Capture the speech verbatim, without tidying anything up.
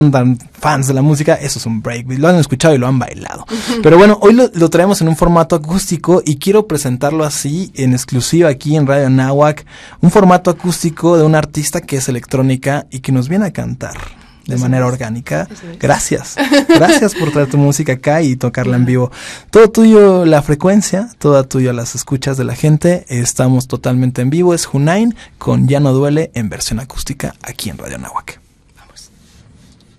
tan fans de la música, eso es un breakbeat, lo han escuchado y lo han bailado. Pero bueno, hoy lo, lo traemos en un formato acústico y quiero presentarlo así en exclusiva aquí en Radio Anáhuac, un formato acústico de un artista que es electrónica y que nos viene a cantar de eso manera es. orgánica. Es. Gracias, gracias por traer tu música acá y tocarla en vivo. Todo tuyo la frecuencia, todo tuyo las escuchas de la gente, estamos totalmente en vivo, es Junain con Ya no duele en versión acústica aquí en Radio Anáhuac.